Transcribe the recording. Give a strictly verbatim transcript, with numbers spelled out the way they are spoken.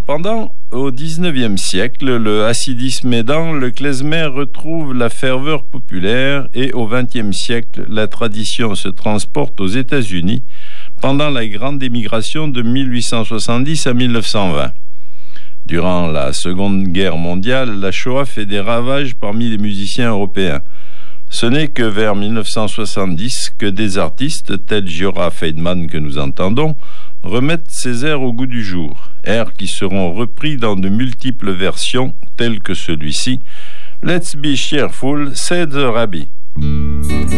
Cependant, au dix-neuvième siècle, le hassidisme aidant, le klezmer retrouve la ferveur populaire et au vingtième siècle, la tradition se transporte aux États-Unis pendant la grande émigration de mille huit cent soixante-dix à mille neuf cent vingt. Durant la Seconde Guerre mondiale, la Shoah fait des ravages parmi les musiciens européens. Ce n'est que vers mille neuf cent soixante-dix que des artistes tels Giora Feidman que nous entendons remettent ces airs au goût du jour, airs qui seront repris dans de multiples versions telles que celui-ci, Let's Be Cheerful, Said the Rabbi.